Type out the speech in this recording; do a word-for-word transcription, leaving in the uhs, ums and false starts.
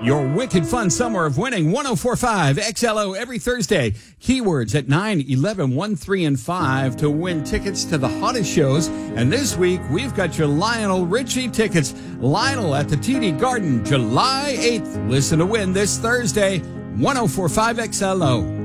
Your wicked fun summer of winning. one oh four point five X L O every Thursday. Keywords at nine, eleven, one, three, and five to win tickets to the hottest shows. And this week, we've got your Lionel Richie tickets. Lionel at the T D Garden, July eighth. Listen to win this Thursday. one oh four point five X L O.